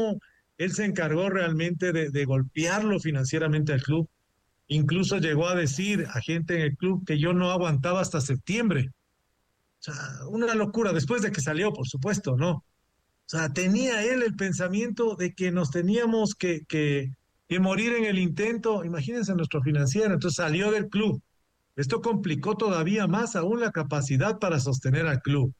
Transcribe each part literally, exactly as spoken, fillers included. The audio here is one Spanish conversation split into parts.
él se encargó realmente de, de golpearlo financieramente al club. Incluso llegó a decir a gente en el club que yo no aguantaba hasta septiembre. O sea, una locura, después de que salió, por supuesto, ¿no? O sea, tenía él el pensamiento de que nos teníamos que, que, que morir en el intento. Imagínense nuestro financiero, entonces salió del club. Esto complicó todavía más aún la capacidad para sostener al club.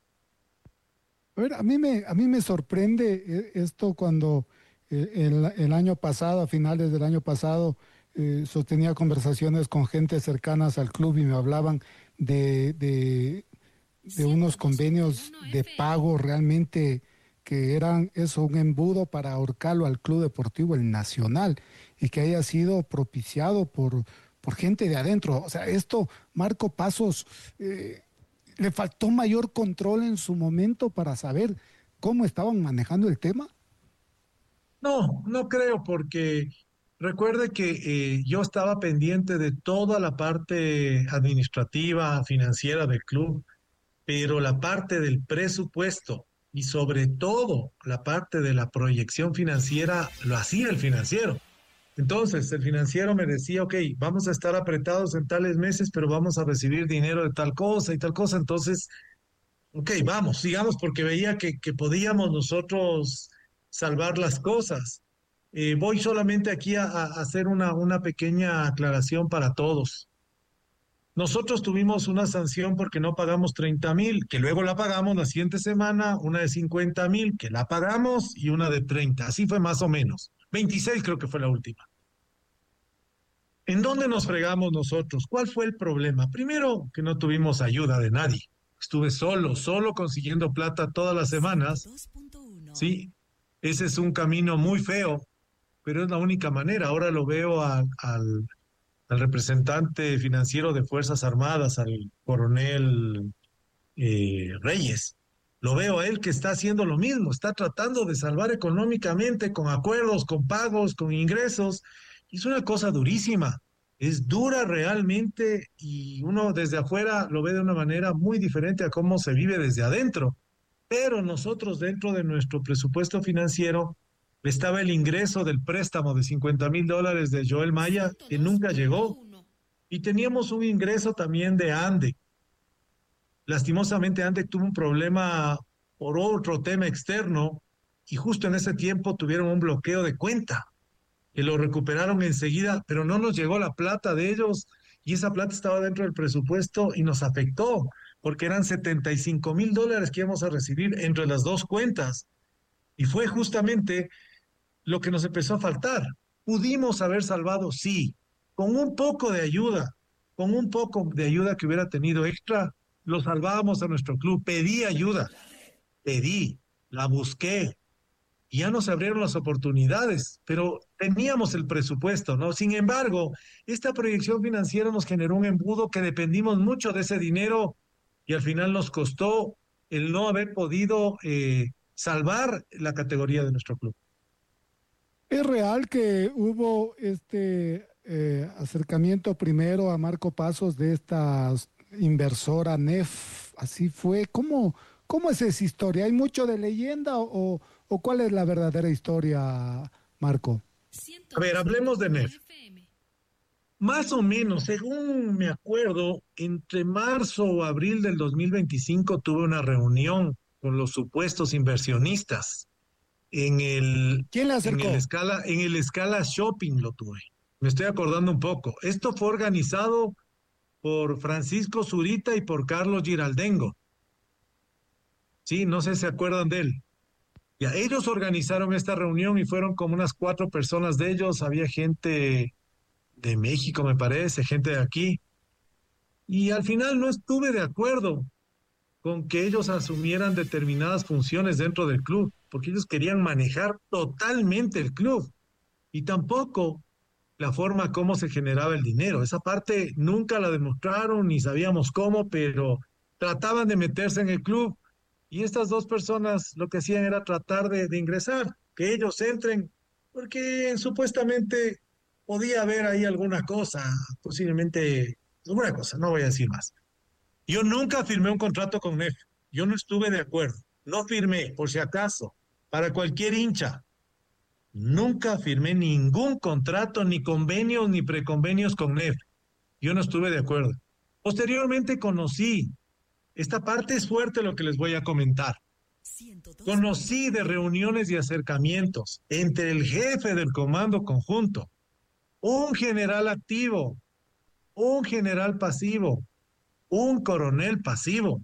A ver, a mí me, a mí me sorprende eh, esto cuando eh, el, el año pasado, a finales del año pasado, eh, sostenía conversaciones con gente cercanas al club y me hablaban de, de, de unos convenios de pago realmente que eran eso, un embudo para ahorcarlo al Club Deportivo El Nacional y que haya sido propiciado por, por gente de adentro. O sea, esto, Marco Pasos, eh, le faltó mayor control en su momento para saber cómo estaban manejando el tema. No, no creo, porque recuerde que eh, yo estaba pendiente de toda la parte administrativa, financiera del club, pero la parte del presupuesto y sobre todo la parte de la proyección financiera lo hacía el financiero. Entonces, el financiero me decía, ok, vamos a estar apretados en tales meses, pero vamos a recibir dinero de tal cosa y tal cosa. Entonces, ok, vamos, sigamos, porque veía que, que podíamos nosotros salvar las cosas. Eh, voy solamente aquí a, a hacer una, una pequeña aclaración para todos. Nosotros tuvimos una sanción porque no pagamos treinta mil, que luego la pagamos la siguiente semana, una de cincuenta mil, que la pagamos, y una de treinta. Así fue más o menos. Veintiséis creo que fue la última. ¿En dónde nos fregamos nosotros? ¿Cuál fue el problema? Primero, que no tuvimos ayuda de nadie. Estuve solo, solo consiguiendo plata todas las semanas. Sí, ese es un camino muy feo, pero es la única manera. Ahora lo veo a- al, al representante financiero de Fuerzas Armadas, al coronel eh, Reyes. Lo veo a él que está haciendo lo mismo, está tratando de salvar económicamente con acuerdos, con pagos, con ingresos. Y es una cosa durísima, es dura realmente y uno desde afuera lo ve de una manera muy diferente a cómo se vive desde adentro. Pero nosotros dentro de nuestro presupuesto financiero estaba el ingreso del préstamo de cincuenta mil dólares de Joel Maya, que nunca llegó, y teníamos un ingreso también de Ande. Lastimosamente, Ande tuvo un problema por otro tema externo y justo en ese tiempo tuvieron un bloqueo de cuenta que lo recuperaron enseguida, pero no nos llegó la plata de ellos y esa plata estaba dentro del presupuesto y nos afectó porque eran setenta y cinco mil dólares que íbamos a recibir entre las dos cuentas y fue justamente lo que nos empezó a faltar. Pudimos haber salvado, sí, con un poco de ayuda, con un poco de ayuda que hubiera tenido extra, lo salvábamos a nuestro club. Pedí ayuda, pedí, la busqué, y ya nos abrieron las oportunidades, pero teníamos el presupuesto, ¿no? Sin embargo, esta proyección financiera nos generó un embudo que dependimos mucho de ese dinero y al final nos costó el no haber podido eh, salvar la categoría de nuestro club. Es real que hubo este eh, acercamiento primero a Marco Pasos de esta inversora N E F, así fue. ¿Cómo, cómo es esa historia? ¿Hay mucho de leyenda o, o cuál es la verdadera historia, Marco? A ver, hablemos de N E F. Más o menos, según me acuerdo, entre marzo o abril del dos mil veinticinco tuve una reunión con los supuestos inversionistas en el, ¿Quién le en el acercó? escala, en el escala shopping lo tuve. Me estoy acordando un poco. Esto fue organizado por Francisco Zurita y por Carlos Giraldengo. Sí, no sé si se acuerdan de él. Ya, ellos organizaron esta reunión y fueron como unas cuatro personas de ellos. Había gente de México, me parece, gente de aquí. Y al final no estuve de acuerdo con que ellos asumieran determinadas funciones dentro del club, porque ellos querían manejar totalmente el club y tampoco la forma como se generaba el dinero. Esa parte nunca la demostraron ni sabíamos cómo, pero trataban de meterse en el club y estas dos personas lo que hacían era tratar de, de ingresar, que ellos entren, porque supuestamente podía haber ahí alguna cosa, posiblemente alguna cosa, no voy a decir más. Yo nunca firmé un contrato con N E F. Yo no estuve de acuerdo. No firmé, por si acaso, para cualquier hincha. Nunca firmé ningún contrato, ni convenios, ni preconvenios con N E F. Yo no estuve de acuerdo. Posteriormente conocí, esta parte es fuerte lo que les voy a comentar. Conocí de reuniones y acercamientos entre el jefe del comando conjunto, un general activo, un general pasivo, un coronel pasivo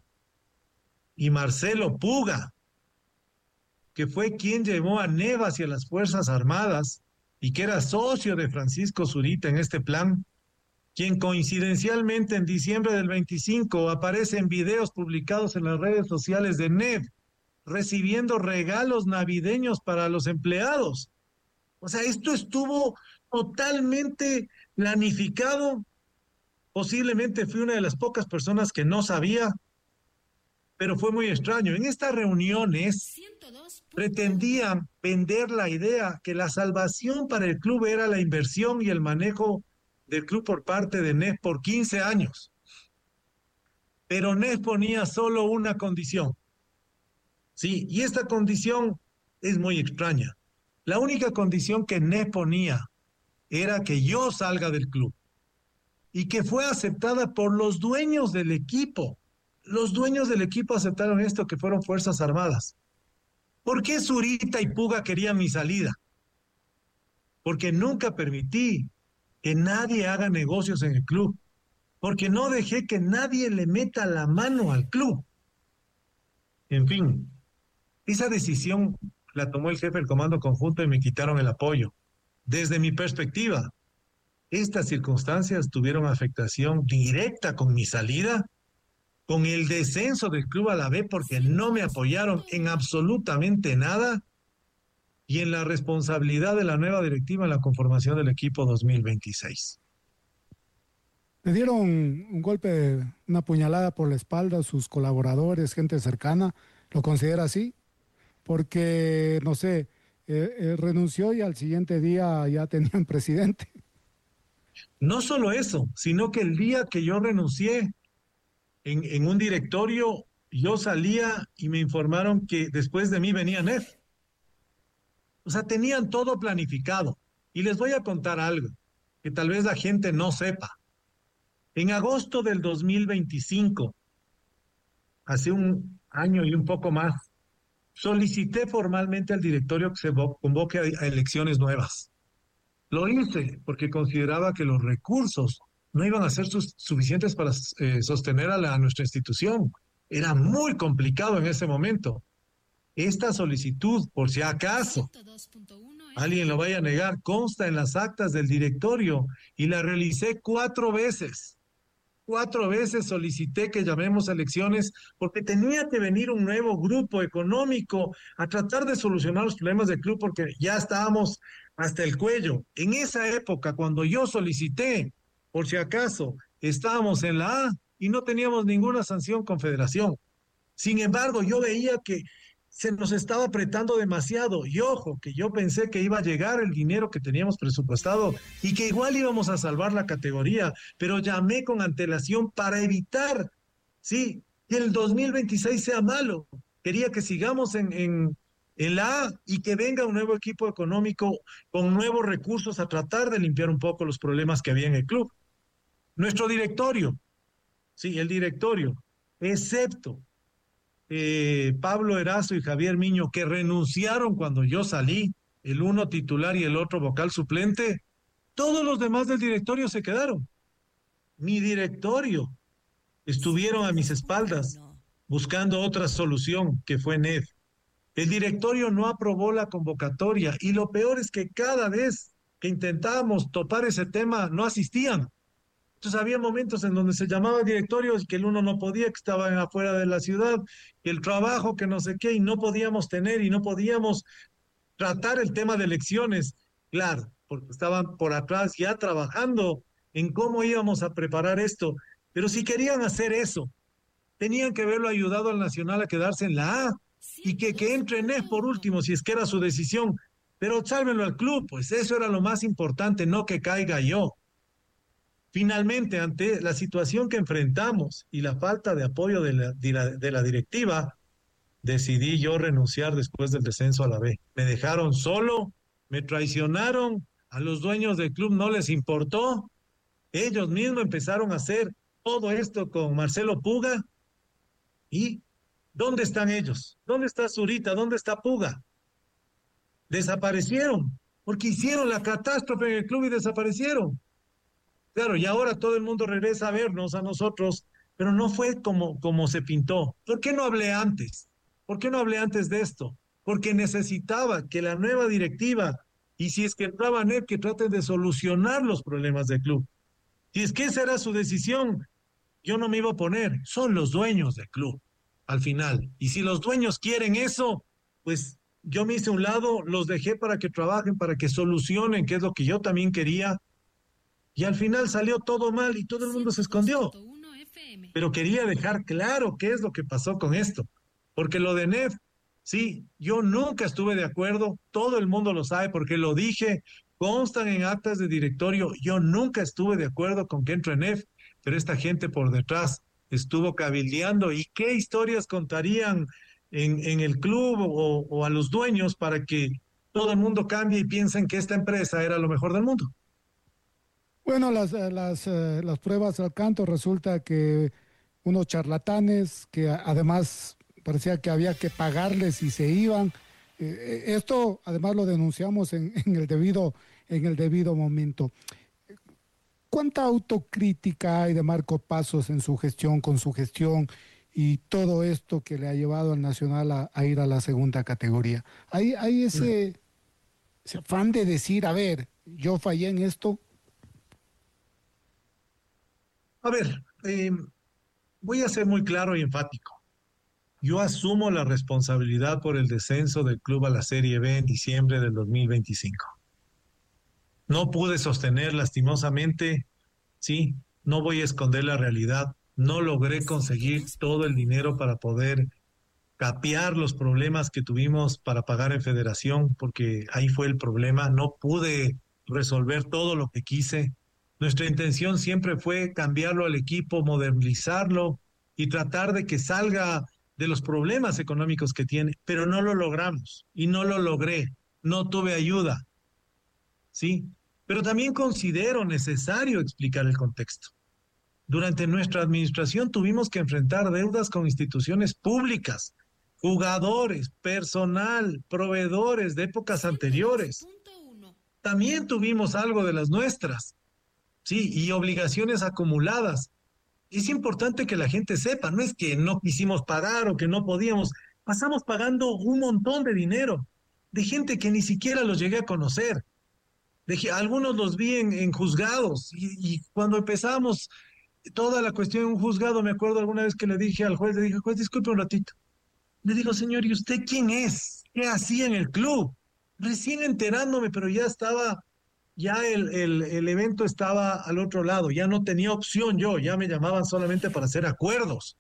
y Marcelo Puga, que fue quien llevó a Neva hacia las Fuerzas Armadas y que era socio de Francisco Zurita en este plan, quien coincidencialmente en diciembre del veinticinco aparece en videos publicados en las redes sociales de N E V, recibiendo regalos navideños para los empleados. O sea, esto estuvo totalmente planificado. Posiblemente fui una de las pocas personas que no sabía, pero fue muy extraño. En estas reuniones pretendían vender la idea que la salvación para el club era la inversión y el manejo del club por parte de N E F por quince años. Pero N E F ponía solo una condición. Sí, y esta condición es muy extraña. La única condición que N E F ponía era que yo salga del club y que fue aceptada por los dueños del equipo. Los dueños del equipo aceptaron esto, que fueron Fuerzas Armadas. ¿Por qué Zurita y Puga querían mi salida? Porque nunca permití que nadie haga negocios en el club, porque no dejé que nadie le meta la mano al club. En fin, esa decisión la tomó el jefe del comando conjunto y me quitaron el apoyo. Desde mi perspectiva, estas circunstancias tuvieron afectación directa con mi salida, con el descenso del club a la B, porque no me apoyaron en absolutamente nada, y en la responsabilidad de la nueva directiva en la conformación del equipo dos mil veintiséis. Le dieron un golpe, una puñalada por la espalda a sus colaboradores, gente cercana. ¿Lo considera así? Porque, no sé, eh, eh, renunció y al siguiente día ya tenían presidente. No solo eso, sino que el día que yo renuncié en, en un directorio, yo salía y me informaron que después de mí venía N E F. O sea, tenían todo planificado. Y les voy a contar algo que tal vez la gente no sepa. En agosto del dos mil veinticinco, hace un año y un poco más, solicité formalmente al directorio que se convoque a, a elecciones nuevas. Lo hice porque consideraba que los recursos no iban a ser sus, suficientes para eh, sostener a, la, a nuestra institución. Era muy complicado en ese momento. Esta solicitud, por si acaso alguien lo vaya a negar, consta en las actas del directorio y la realicé cuatro veces. Cuatro veces solicité que llamemos a elecciones porque tenía que venir un nuevo grupo económico a tratar de solucionar los problemas del club porque ya estábamos hasta el cuello. En esa época, cuando yo solicité, por si acaso, estábamos en la A y no teníamos ninguna sanción confederación. Sin embargo, yo veía que se nos estaba apretando demasiado y ojo, que yo pensé que iba a llegar el dinero que teníamos presupuestado y que igual íbamos a salvar la categoría, pero llamé con antelación para evitar, sí, que el dos mil veintiséis sea malo. Quería que sigamos en, en, en la A y que venga un nuevo equipo económico con nuevos recursos a tratar de limpiar un poco los problemas que había en el club. Nuestro directorio, sí, el directorio, excepto Eh, Pablo Erazo y Javier Miño, que renunciaron cuando yo salí, el uno titular y el otro vocal suplente, todos los demás del directorio se quedaron. Mi directorio estuvieron a mis espaldas buscando otra solución que fue N E F. El directorio no aprobó la convocatoria y lo peor es que cada vez que intentábamos topar ese tema no asistían. Entonces había momentos en donde se llamaba directorios que el uno no podía, que estaban afuera de la ciudad, que el trabajo, que no sé qué, y no podíamos tener y no podíamos tratar el tema de elecciones, claro, porque estaban por atrás ya trabajando en cómo íbamos a preparar esto. Pero si querían hacer eso, tenían que haberlo ayudado al Nacional a quedarse en la A y que, que entre N E F por último, si es que era su decisión. Pero sálvenlo al club, pues eso era lo más importante, no que caiga yo. Finalmente, ante la situación que enfrentamos y la falta de apoyo de la, de la, de la directiva, decidí yo renunciar después del descenso a la B. Me dejaron solo me traicionaron, a los dueños del club no les importó, ellos mismos empezaron a hacer todo esto con Marcelo Puga. ¿Y dónde están ellos? ¿Dónde está Zurita? ¿Dónde está Puga? Desaparecieron, porque hicieron la catástrofe en el club y desaparecieron. Claro, y ahora todo el mundo regresa a vernos a nosotros, pero no fue como, como se pintó. ¿Por qué no hablé antes? ¿Por qué no hablé antes de esto? Porque necesitaba que la nueva directiva, y si es que entraba N E P, que traten de solucionar los problemas del club. Si es que esa era su decisión, yo no me iba a oponer. Son los dueños del club, al final. Y si los dueños quieren eso, pues yo me hice a un lado, los dejé para que trabajen, para que solucionen, que es lo que yo también quería. Y al final salió todo mal y todo el mundo se escondió. Pero quería dejar claro qué es lo que pasó con esto. Porque lo de N E F, sí, yo nunca estuve de acuerdo, todo el mundo lo sabe porque lo dije, constan en actas de directorio, yo nunca estuve de acuerdo con que entre N E F, pero esta gente por detrás estuvo cabildeando. ¿Y qué historias contarían en, en el club o, o a los dueños para que todo el mundo cambie y piensen que esta empresa era lo mejor del mundo? Bueno, las, eh, las, eh, las pruebas al canto resulta que unos charlatanes que a- además parecía que había que pagarles y se iban. Eh, eh, esto además lo denunciamos en, en el debido, en el debido momento. ¿Cuánta autocrítica hay de Marco Pasos en su gestión, con su gestión y todo esto que le ha llevado al Nacional a, a ir a la segunda categoría? ¿Hay, hay ese, ese afán de decir, a ver, yo fallé en esto? A ver, eh, voy a ser muy claro y enfático. Yo asumo la responsabilidad por el descenso del club a la Serie B en diciembre del dos mil veinticinco. No pude sostener lastimosamente, sí, no voy a esconder la realidad. No logré conseguir todo el dinero para poder capear los problemas que tuvimos para pagar en federación, porque ahí fue el problema. No pude resolver todo lo que quise. Nuestra intención siempre fue cambiarlo al equipo, modernizarlo y tratar de que salga de los problemas económicos que tiene, pero no lo logramos y no lo logré. No tuve ayuda, ¿sí? Pero también considero necesario explicar el contexto. Durante nuestra administración tuvimos que enfrentar deudas con instituciones públicas, jugadores, personal, proveedores de épocas anteriores. También tuvimos algo de las nuestras, sí, y obligaciones acumuladas. Es importante que la gente sepa, no es que no quisimos pagar o que no podíamos, pasamos pagando un montón de dinero de gente que ni siquiera los llegué a conocer. De, algunos los vi en, en juzgados y, y cuando empezamos toda la cuestión en un juzgado, me acuerdo alguna vez que le dije al juez, le dije, juez, disculpe un ratito. Le digo, señor, ¿y usted quién es? ¿Qué hacía en el club? Recién enterándome, pero ya estaba, ya el, el, el evento estaba al otro lado, ya no tenía opción yo, ya me llamaban solamente para hacer acuerdos.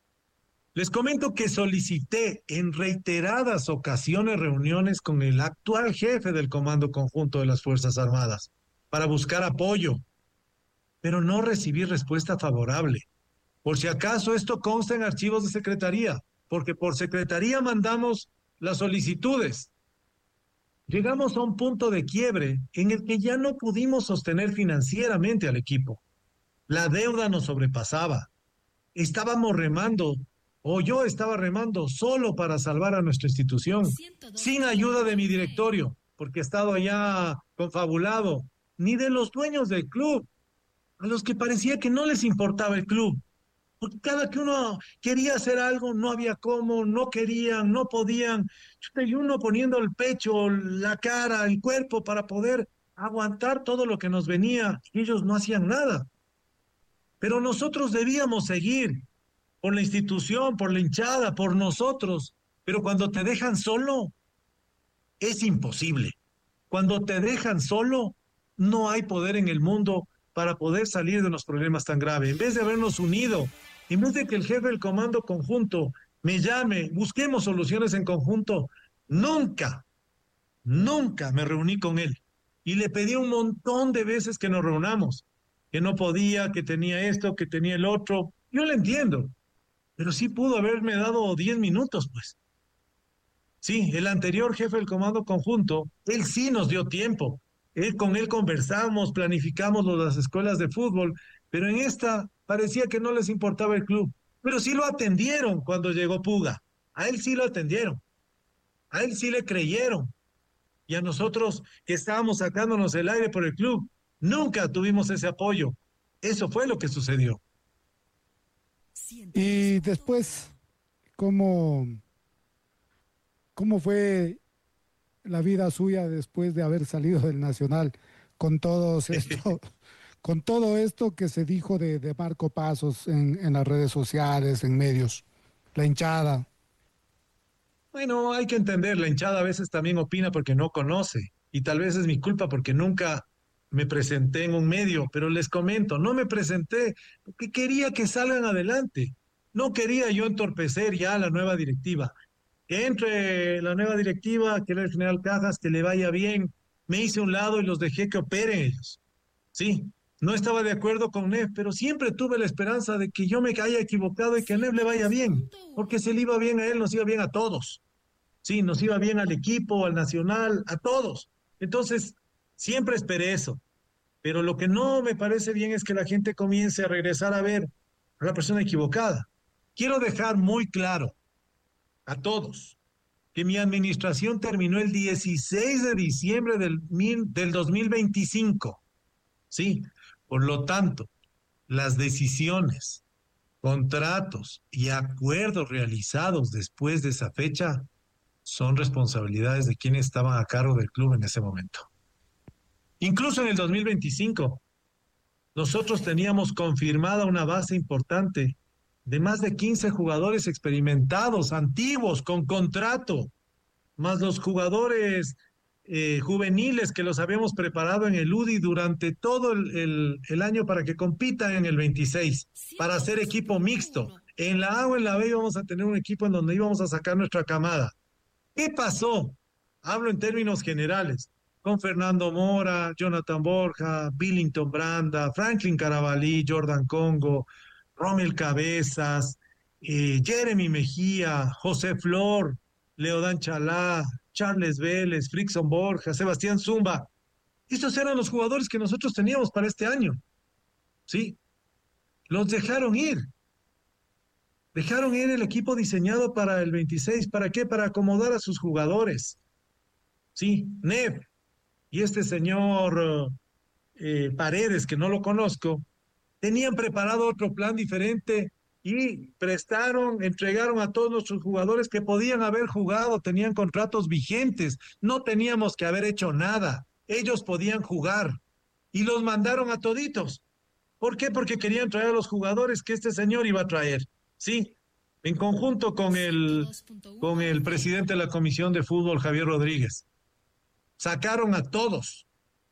Les comento que solicité en reiteradas ocasiones reuniones con el actual jefe del Comando Conjunto de las Fuerzas Armadas para buscar apoyo, pero no recibí respuesta favorable. Por si acaso esto consta en archivos de secretaría, porque por secretaría mandamos las solicitudes. Llegamos a un punto de quiebre en el que ya no pudimos sostener financieramente al equipo. La deuda nos sobrepasaba. Estábamos remando, o yo estaba remando solo para salvar a nuestra institución, sin ayuda de mi directorio, porque he estado allá confabulado, ni de los dueños del club, a los que parecía que no les importaba el club. Porque cada que uno quería hacer algo, no había cómo, no querían, no podían. Y uno poniendo el pecho, la cara, el cuerpo para poder aguantar todo lo que nos venía. Y ellos no hacían nada. Pero nosotros debíamos seguir por la institución, por la hinchada, por nosotros. Pero cuando te dejan solo, es imposible. Cuando te dejan solo, no hay poder en el mundo para poder salir de los problemas tan graves. En vez de habernos unido, en vez de que el jefe del comando conjunto me llame, busquemos soluciones en conjunto, nunca, nunca me reuní con él. Y le pedí un montón de veces que nos reunamos, que no podía, que tenía esto, que tenía el otro. Yo le entiendo, pero sí pudo haberme dado diez minutos, pues. Sí, el anterior jefe del comando conjunto, él sí nos dio tiempo. Él, con él conversamos, planificamos lo de las escuelas de fútbol, pero en esta parecía que no les importaba el club. Pero sí lo atendieron cuando llegó Puga. A él sí lo atendieron, a él sí le creyeron. Y a nosotros que estábamos sacándonos el aire por el club, nunca tuvimos ese apoyo. Eso fue lo que sucedió. Y después, ¿cómo, cómo fue la vida suya después de haber salido del Nacional con todos esto, con todo esto que se dijo de, de Marco Pasos en, en las redes sociales, en medios, la hinchada? Bueno, hay que entender, la hinchada a veces también opina porque no conoce y tal vez es mi culpa porque nunca me presenté en un medio, pero les comento, no me presenté porque quería que salgan adelante. No quería yo entorpecer ya a la nueva directiva. Que entre la nueva directiva, que era el general Cajas, que le vaya bien. Me hice a un lado y los dejé que operen ellos. Sí, no estaba de acuerdo con Nef, pero siempre tuve la esperanza de que yo me haya equivocado y que a Nef le vaya bien, porque si le iba bien a él, nos iba bien a todos. Sí, nos iba bien al equipo, al nacional, a todos. Entonces, siempre esperé eso. Pero lo que no me parece bien es que la gente comience a regresar a ver a la persona equivocada. Quiero dejar muy claro a todos que mi administración terminó el dieciséis de diciembre del, mil, del dos mil veinticinco. Sí, por lo tanto, las decisiones, contratos y acuerdos realizados después de esa fecha son responsabilidades de quienes estaban a cargo del club en ese momento. Incluso en el dos mil veinticinco, nosotros teníamos confirmada una base importante de más de quince jugadores experimentados, antiguos, con contrato, más los jugadores eh, juveniles que los habíamos preparado en el U D I durante todo el, el, el año para que compitan en el veintiséis, para hacer equipo mixto. En la A o en la B íbamos a tener un equipo en donde íbamos a sacar nuestra camada. ¿Qué pasó? Hablo en términos generales. Con Fernando Mora, Jonathan Borja, Billington Branda, Franklin Carabalí, Jordan Congo, Romel Cabezas, eh, Jeremy Mejía, José Flor, Leodán Chalá, Charles Vélez, Frickson Borja, Sebastián Zumba. Estos eran los jugadores que nosotros teníamos para este año. ¿Sí? Los dejaron ir. Dejaron ir el equipo diseñado para el veintiséis. ¿Para qué? Para acomodar a sus jugadores. Sí, Nev y este señor eh, Paredes, que no lo conozco, tenían preparado otro plan diferente y prestaron, entregaron a todos nuestros jugadores que podían haber jugado, tenían contratos vigentes, no teníamos que haber hecho nada, ellos podían jugar y los mandaron a toditos. ¿Por qué? Porque querían traer a los jugadores que este señor iba a traer, ¿sí? En conjunto con el, con el presidente de la Comisión de Fútbol, Javier Rodríguez. Sacaron a todos.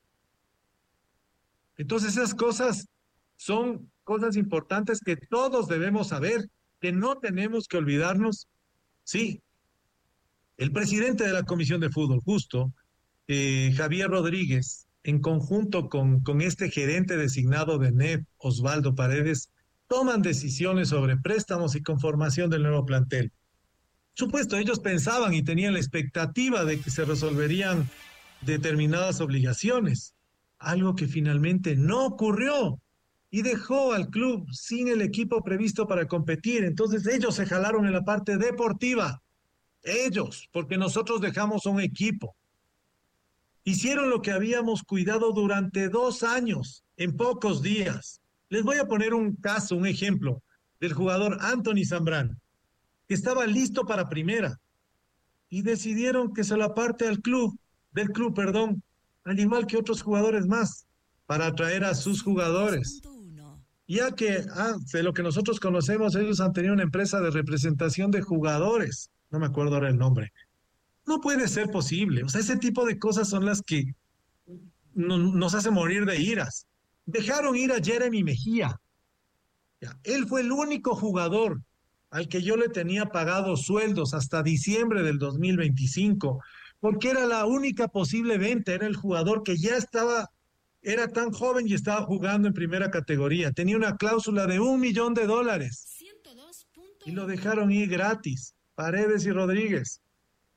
Entonces esas cosas son cosas importantes que todos debemos saber, que no tenemos que olvidarnos. Sí, el presidente de la Comisión de Fútbol, justo, eh, Javier Rodríguez, en conjunto con, con este gerente designado de N E F, Osvaldo Paredes, toman decisiones sobre préstamos y conformación del nuevo plantel. Supuesto, ellos pensaban y tenían la expectativa de que se resolverían determinadas obligaciones, algo que finalmente no ocurrió y dejó al club sin el equipo previsto para competir. Entonces ellos se jalaron en la parte deportiva, ellos, porque nosotros dejamos un equipo. Hicieron lo que habíamos cuidado durante dos años, en pocos días. Les voy a poner un caso, un ejemplo, del jugador Anthony Zambrano, que estaba listo para primera y decidieron que se lo aparte al club, del club, perdón, al igual que otros jugadores más, para atraer a sus jugadores. Ya que, ah, de lo que nosotros conocemos, ellos han tenido una empresa de representación de jugadores, no me acuerdo ahora el nombre. No puede ser posible, o sea, ese tipo de cosas son las que no, nos hacen morir de iras. Dejaron ir a Jeremy Mejía. Ya, él fue el único jugador al que yo le tenía pagado sueldos hasta diciembre del dos mil veinticinco, porque era la única posible venta, era el jugador que ya estaba, era tan joven y estaba jugando en primera categoría, tenía una cláusula de un millón de dólares y lo dejaron ir gratis, Paredes y Rodríguez.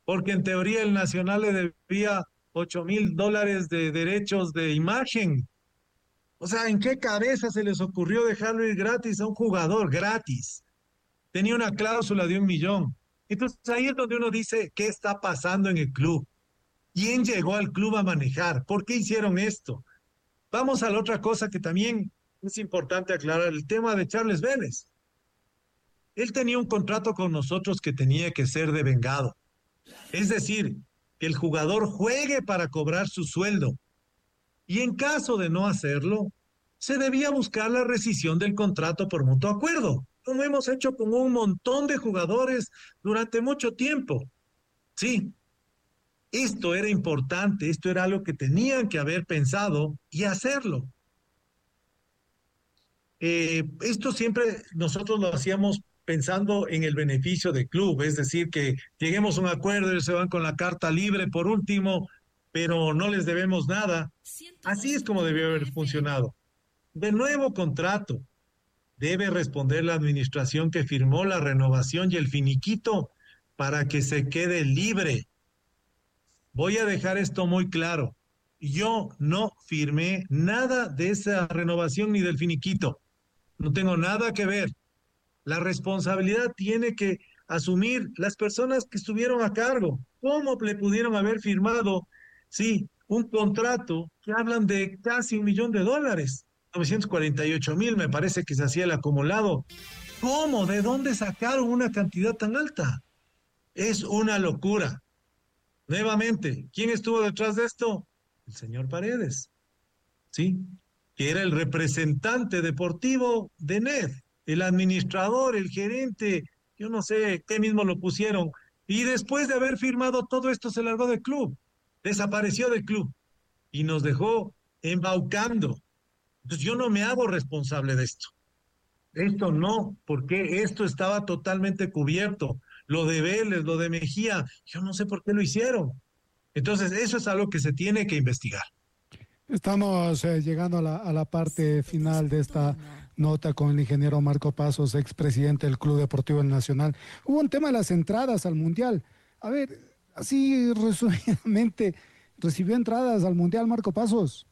porque en teoría el Nacional le debía ocho mil dólares de derechos de imagen. O sea, ¿en qué cabeza se les ocurrió dejarlo ir gratis a un jugador gratis? Tenía una cláusula de un millón. Entonces ahí es donde uno dice, ¿qué está pasando en el club? ¿Quién llegó al club a manejar? ¿Por qué hicieron esto? Vamos a la otra cosa que también es importante aclarar, el tema de Charles Vélez. Él tenía un contrato con nosotros que tenía que ser devengado. Es decir, que el jugador juegue para cobrar su sueldo. Y en caso de no hacerlo, se debía buscar la rescisión del contrato por mutuo acuerdo, como hemos hecho con un montón de jugadores durante mucho tiempo. Sí, esto era importante, esto era algo que tenían que haber pensado y hacerlo. Eh, esto siempre nosotros lo hacíamos pensando en el beneficio del club, es decir, que lleguemos a un acuerdo, ellos se van con la carta libre por último, pero no les debemos nada. Así es como debió haber funcionado. De nuevo contrato, debe responder la administración que firmó la renovación y el finiquito para que se quede libre. Voy a dejar esto muy claro. Yo no firmé nada de esa renovación ni del finiquito. No tengo nada que ver. La responsabilidad tiene que asumir las personas que estuvieron a cargo. ¿Cómo le pudieron haber firmado, sí, un contrato que hablan de casi un millón de dólares? novecientos cuarenta y ocho mil me parece que se hacía el acumulado. ¿Cómo? ¿De dónde sacaron una cantidad tan alta? Es una locura. Nuevamente, ¿quién estuvo detrás de esto? El señor Paredes, ¿sí? Que era el representante deportivo de N E F, el administrador, el gerente, yo no sé qué mismo lo pusieron. Y después de haber firmado todo esto, se largó del club, desapareció del club y nos dejó embaucando. Entonces yo no me hago responsable de esto. Esto no, porque esto estaba totalmente cubierto. Lo de Vélez, lo de Mejía, yo no sé por qué lo hicieron. Entonces, eso es algo que se tiene que investigar. Estamos eh, llegando a la, a la parte final de esta nota con el ingeniero Marco Pasos, expresidente del Club Deportivo El Nacional. Hubo un tema de las entradas al Mundial. A ver, así resumidamente, ¿recibió entradas al Mundial Marco Pasos?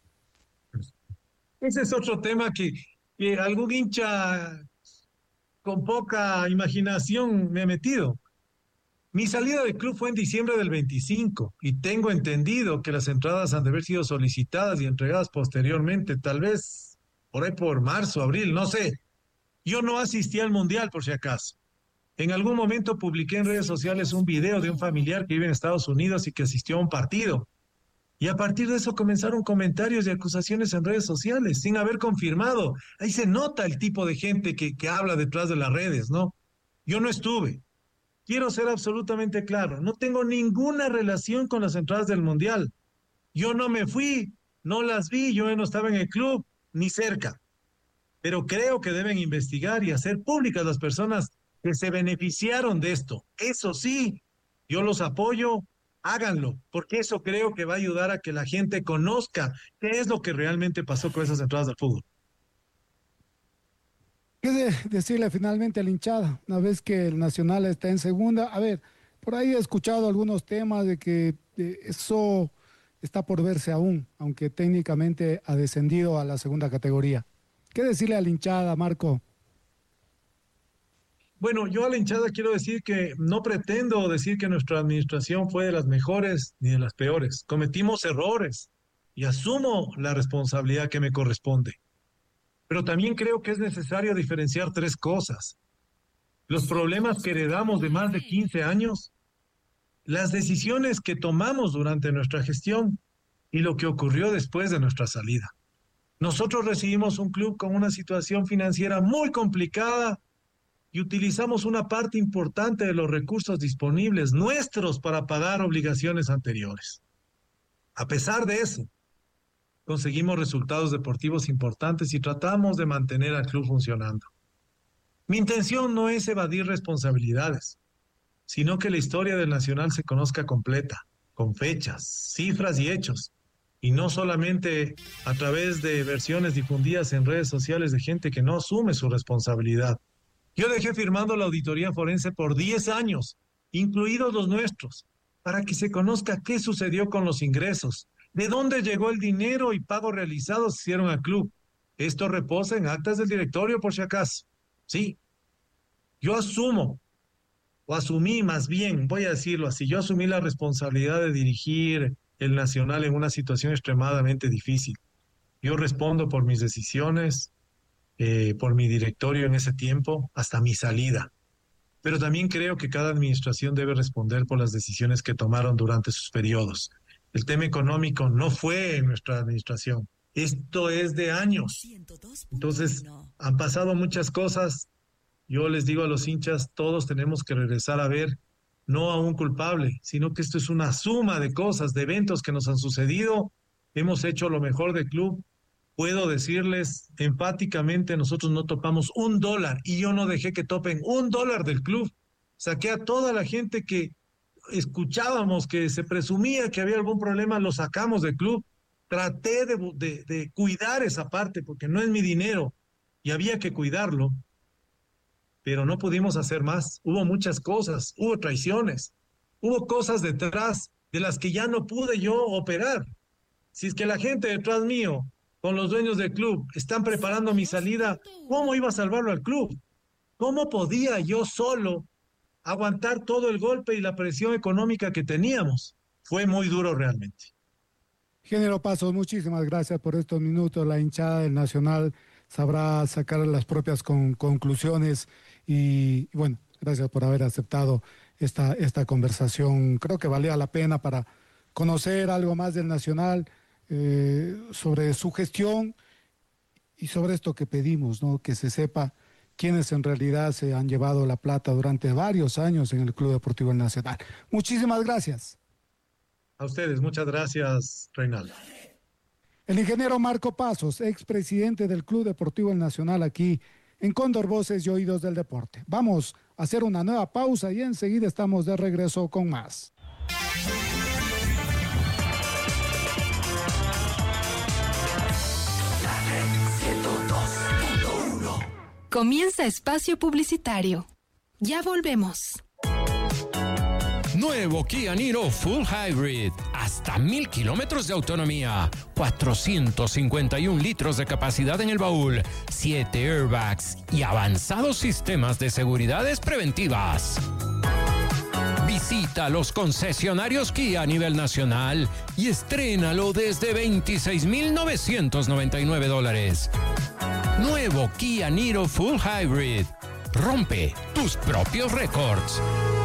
Ese es otro tema que, que algún hincha con poca imaginación me ha metido. Mi salida del club fue en diciembre del veinticinco y tengo entendido que las entradas han de haber sido solicitadas y entregadas posteriormente, tal vez por ahí por marzo, abril, no sé. Yo no asistí al Mundial por si acaso. En algún momento publiqué en redes sociales un video de un familiar que vive en Estados Unidos y que asistió a un partido. Y a partir de eso comenzaron comentarios y acusaciones en redes sociales, sin haber confirmado. Ahí se nota el tipo de gente que, que habla detrás de las redes, ¿no? Yo no estuve. Quiero ser absolutamente claro, no tengo ninguna relación con las entradas del Mundial. Yo no me fui, no las vi, yo no estaba en el club, ni cerca. Pero creo que deben investigar y hacer públicas las personas que se beneficiaron de esto. Eso sí, yo los apoyo, háganlo, porque eso creo que va a ayudar a que la gente conozca qué es lo que realmente pasó con esas entradas del fútbol. ¿Qué de- decirle finalmente a la hinchada, una vez que el Nacional está en segunda? A ver, por ahí he escuchado algunos temas de que eh, eso está por verse aún, aunque técnicamente ha descendido a la segunda categoría. ¿Qué decirle a la hinchada, Marco? Bueno, yo a la hinchada quiero decir que no pretendo decir que nuestra administración fue de las mejores ni de las peores. Cometimos errores y asumo la responsabilidad que me corresponde. Pero también creo que es necesario diferenciar tres cosas. Los problemas que heredamos de más de quince años, las decisiones que tomamos durante nuestra gestión y lo que ocurrió después de nuestra salida. Nosotros recibimos un club con una situación financiera muy complicada y utilizamos una parte importante de los recursos disponibles nuestros para pagar obligaciones anteriores. A pesar de eso, conseguimos resultados deportivos importantes y tratamos de mantener al club funcionando. Mi intención no es evadir responsabilidades, sino que la historia del Nacional se conozca completa, con fechas, cifras y hechos, y no solamente a través de versiones difundidas en redes sociales de gente que no asume su responsabilidad. Yo dejé firmando la auditoría forense por diez años, incluidos los nuestros. para que se conozca qué sucedió con los ingresos, de dónde llegó el dinero y pagos realizados que hicieron al club. Esto reposa en actas del directorio por si acaso. Sí, yo asumo, o asumí más bien, voy a decirlo así, yo asumí la responsabilidad de dirigir el Nacional en una situación extremadamente difícil. Yo respondo por mis decisiones, eh, por mi directorio en ese tiempo, hasta mi salida. Pero también creo que cada administración debe responder por las decisiones que tomaron durante sus periodos. El tema económico no fue en nuestra administración. Esto es de años. Entonces, han pasado muchas cosas. Yo les digo a los hinchas, todos tenemos que regresar a ver no a un culpable, sino que esto es una suma de cosas, de eventos que nos han sucedido. Hemos hecho lo mejor del club. Puedo decirles enfáticamente, nosotros no topamos un dólar y yo no dejé que topen un dólar del club. Saqué a toda la gente que escuchábamos que se presumía que había algún problema, lo sacamos del club. Traté de, de, de cuidar esa parte porque no es mi dinero y había que cuidarlo, pero no pudimos hacer más. Hubo muchas cosas, hubo traiciones, hubo cosas detrás de las que ya no pude yo operar. Si es que la gente detrás mío, con los dueños del club, están preparando mi salida, ¿cómo iba a salvarlo al club? ¿Cómo podía yo solo aguantar todo el golpe y la presión económica que teníamos? Fue muy duro realmente. Ingeniero Pasos, muchísimas gracias por estos minutos. La hinchada del Nacional sabrá sacar las propias con, conclusiones y, y bueno, gracias por haber aceptado esta, esta conversación. Creo que valía la pena para conocer algo más del Nacional, eh, sobre su gestión y sobre esto que pedimos, ¿no? Que se sepa quiénes en realidad se han llevado la plata durante varios años en el Club Deportivo Nacional. Muchísimas gracias. A ustedes, muchas gracias, Reinaldo. El ingeniero Marco Pasos, expresidente del Club Deportivo El Nacional, aquí en Cóndor Voces y Oídos del Deporte. Vamos a hacer una nueva pausa y enseguida estamos de regreso con más. Comienza espacio publicitario. Ya volvemos. Nuevo Kia Niro Full Hybrid. Hasta mil kilómetros de autonomía. cuatrocientos cincuenta y un litros de capacidad en el baúl. siete airbags y avanzados sistemas de seguridades preventivas. Visita los concesionarios Kia a nivel nacional y estrénalo desde veintiséis mil novecientos noventa y nueve dólares. Nuevo Kia Niro Full Hybrid. Rompe tus propios récords.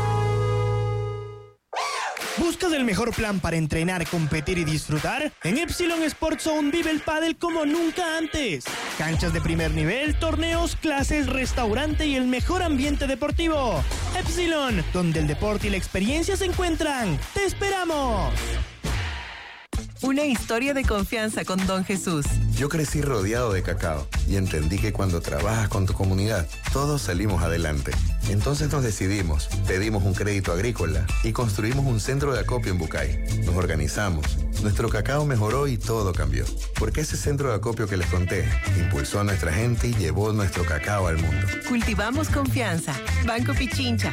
¿Buscas el mejor plan para entrenar, competir y disfrutar? En Epsilon Sports Zone vive el pádel como nunca antes. Canchas de primer nivel, torneos, clases, restaurante y el mejor ambiente deportivo. Epsilon, donde el deporte y la experiencia se encuentran. ¡Te esperamos! Una historia de confianza con Don Jesús. Yo crecí rodeado de cacao y entendí que cuando trabajas con tu comunidad, todos salimos adelante. Entonces nos decidimos, pedimos un crédito agrícola y construimos un centro de acopio en Bucay. Nos organizamos, nuestro cacao mejoró y todo cambió. Porque ese centro de acopio que les conté impulsó a nuestra gente y llevó nuestro cacao al mundo. Cultivamos confianza. Banco Pichincha.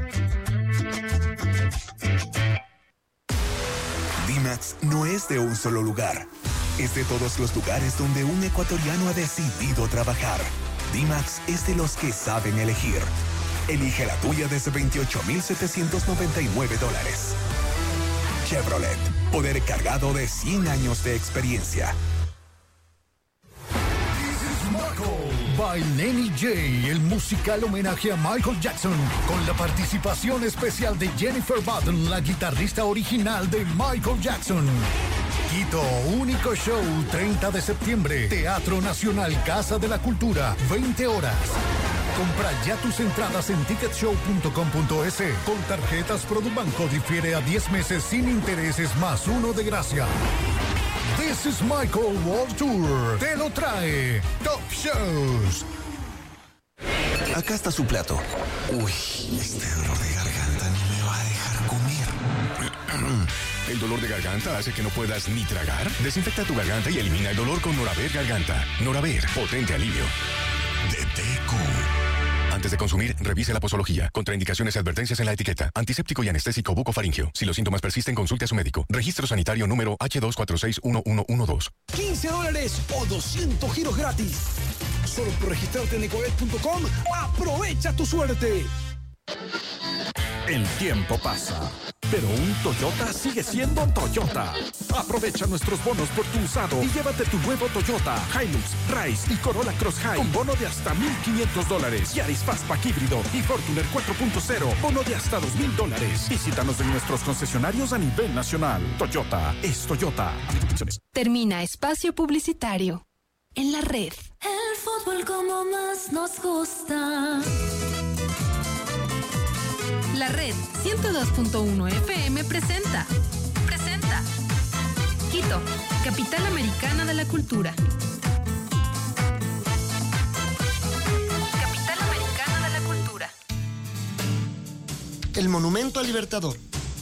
D-Max no es de un solo lugar. Es de todos los lugares donde un ecuatoriano ha decidido trabajar. D-Max es de los que saben elegir. Elige la tuya desde veintiocho mil setecientos noventa y nueve dólares. Chevrolet, poder cargado de cien años de experiencia. By Lenny J, el musical homenaje a Michael Jackson, con la participación especial de Jennifer Button, la guitarrista original de Michael Jackson. Quito, único show, treinta de septiembre, Teatro Nacional, Casa de la Cultura, veinte horas. Compra ya tus entradas en ticket show punto com punto es. Con tarjetas Produbanco difiere a diez meses sin intereses más uno de gracia. This is Michael World Tour. Te lo trae Top Shows. Acá está su plato. Uy, este dolor de garganta ni me va a dejar comer. ¿El dolor de garganta hace que no puedas ni tragar? Desinfecta tu garganta y elimina el dolor con Noraver Garganta. Noraver, potente alivio. De Deco. Antes de de consumir, revise la posología. Contraindicaciones y advertencias en la etiqueta. Antiséptico y anestésico bucofaringeo. Si los síntomas persisten, consulte a su médico. Registro sanitario número hache dos cuatro seis uno uno uno dos. quince dólares o doscientos giros gratis. Solo por registrarte en ecovet punto com. ¡Aprovecha tu suerte! El tiempo pasa, pero un Toyota sigue siendo Toyota. Aprovecha nuestros bonos por tu usado y llévate tu nuevo Toyota Hilux, Rise y Corolla Cross High con bono de hasta mil quinientos dólares. Yaris Fastback híbrido y Fortuner cuatro punto cero, bono de hasta dos mil dólares. Visítanos en nuestros concesionarios a nivel nacional. Toyota es Toyota. Termina espacio publicitario. En la red. El fútbol como más nos gusta. La red ciento dos punto uno F M presenta. Presenta. Quito, capital americana de la cultura. Capital americana de la cultura. El Monumento al Libertador.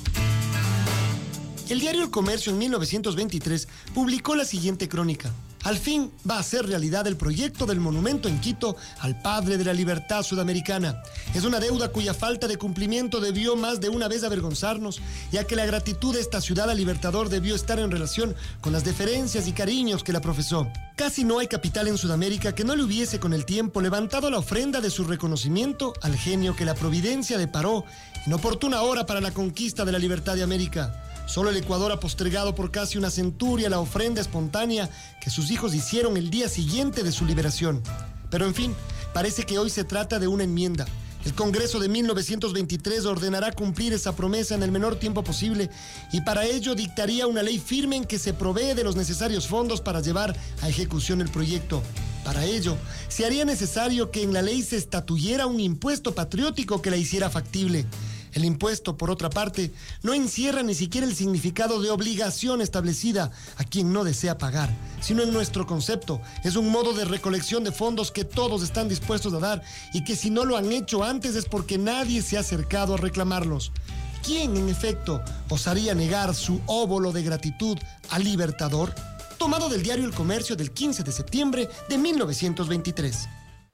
El diario El Comercio en mil novecientos veintitrés publicó la siguiente crónica. Al fin va a ser realidad el proyecto del monumento en Quito al padre de la libertad sudamericana. Es una deuda cuya falta de cumplimiento debió más de una vez avergonzarnos, ya que la gratitud de esta ciudad al Libertador debió estar en relación con las deferencias y cariños que la profesó. Casi no hay capital en Sudamérica que no le hubiese con el tiempo levantado la ofrenda de su reconocimiento al genio que la providencia deparó en oportuna hora para la conquista de la libertad de América. Solo el Ecuador ha postergado por casi una centuria la ofrenda espontánea que sus hijos hicieron el día siguiente de su liberación. Pero en fin, parece que hoy se trata de una enmienda. El Congreso de mil novecientos veintitrés ordenará cumplir esa promesa en el menor tiempo posible y para ello dictaría una ley firme en que se provee de los necesarios fondos para llevar a ejecución el proyecto. Para ello, se haría necesario que en la ley se estatuyera un impuesto patriótico que la hiciera factible. El impuesto, por otra parte, no encierra ni siquiera el significado de obligación establecida a quien no desea pagar, sino en nuestro concepto es un modo de recolección de fondos que todos están dispuestos a dar y que si no lo han hecho antes es porque nadie se ha acercado a reclamarlos. ¿Quién, en efecto, osaría negar su óbolo de gratitud al Libertador? Tomado del diario El Comercio del quince de septiembre de mil novecientos veintitrés.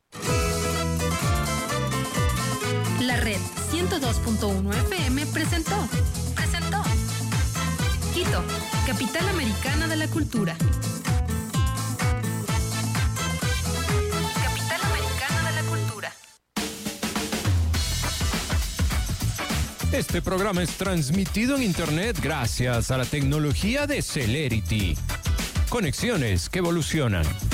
La red ciento dos punto uno F M presentó. Presentó. Quito, capital americana de la cultura. Capital americana de la cultura. Este programa es transmitido en Internet gracias a la tecnología de Celerity. Conexiones que evolucionan.